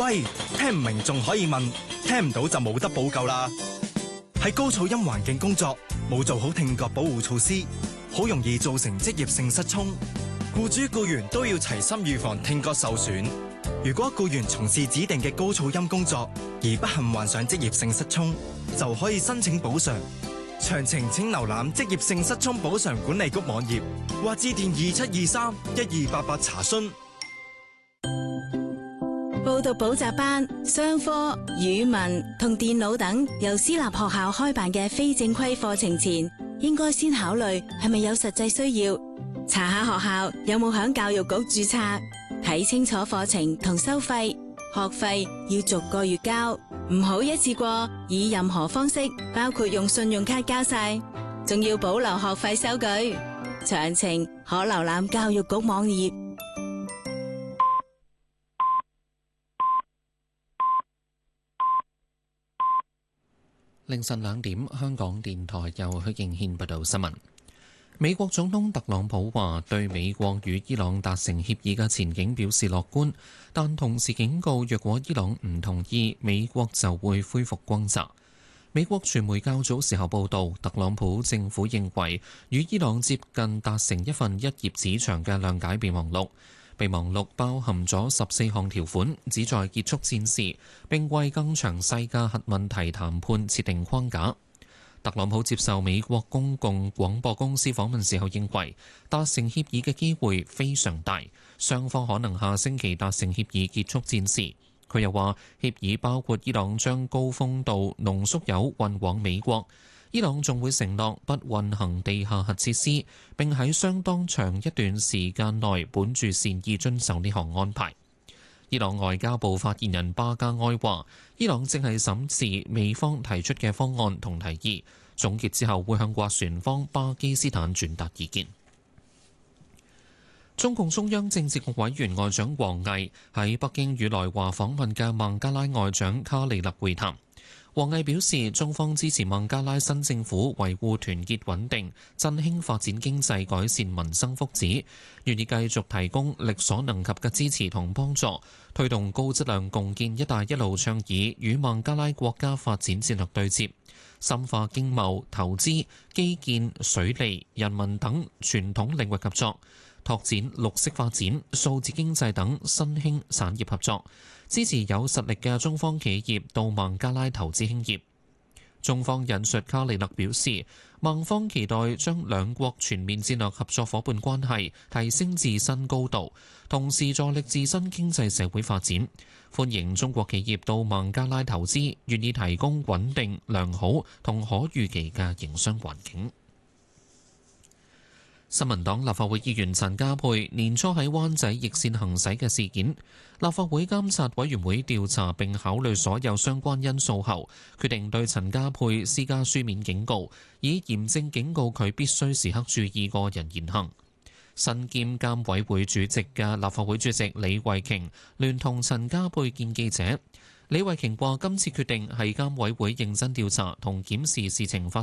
喂，聽唔明仲可以問，聽唔到就冇得補救啦。喺高噪音環境工作，冇做好聽覺保護措施，好容易造成職業性失聰。僱主僱員都要齊心預防聽覺受損。如果僱員從事指定嘅高噪音工作而不幸患上職業性失聰，就可以申請補償。詳情請瀏覽職業性失聰補償管理局網頁或致電2723-1288查詢。 報讀補習班、商科、語文同電腦等由私立學校開辦嘅非正規課程前，應該先考慮係咪有實際需要，查下學校有冇響教育局註冊，睇清楚課程同收費，學費要逐個月交，唔好一次過以任何方式，包括用信用卡交晒，仲要保留學費收據。詳情可瀏覽教育局網頁。 凌晨2點，香港電台由許敬軒報道新聞。美國總統特朗普話對美國與伊朗達成協議嘅前景表示樂觀，但同時警告若果伊朗唔同意，美國就會恢復轟炸。美國傳媒較早時候報道，特朗普政府認為與伊朗接近達成一份1頁紙長嘅諒解備忘錄。備忘錄包含咗14項條款，旨在結束戰事，並為更詳細嘅核問題談判設定框架。特朗普接受美國公共廣播公司訪問時候認為，達成協議嘅機會非常大，雙方可能下星期達成協議結束戰事。佢又話，協議包括伊朗將高豐度濃縮鈾運往美國。伊朗仲會承諾不運行地下核設施，並喺相當長一段時間內本住善意遵守呢項安排。伊朗外交部發言人巴加埃話，伊朗正係審視美方提出嘅方案同提議，總結之後會向斡旋方巴基斯坦轉達意見。中共中央政治局委員外長王毅喺北京與來華訪問嘅孟加拉外長卡利勒會談。王毅表示，中方支持孟加拉新政府維護團結穩定、振興發展經濟、改善民生福祉，願意繼續提供力所能及嘅支持同幫助，推動高質量共建「一帶一路」倡議與孟加拉國家發展戰略對接，深化經貿、投資、基建、水利、人民等傳統領域合作，拓展綠色發展、數字經濟等新興產業合作，支持有實力嘅中方企業到孟加拉投資興業。中方引述卡利勒表示，孟方期待將兩國全面戰略合作夥伴關係提升至新高度，同時助力自身經濟社會發展，歡迎中國企業到孟加拉投資，願意提供穩定、良好同可預期嘅營商環境。新民黨立法會議員陳家珮年初喺灣仔逆線行駛嘅事件，立法會監察委員會調查並考慮所有相關因素後，決定對陳家珮施加書面警告，以嚴正警告佢必須時刻注意個人言行。身兼監委會主席嘅立法會主席李慧瓊聯同陳家珮見記者。李慧瓊話：今次決定係監委會認真調查同檢視事情發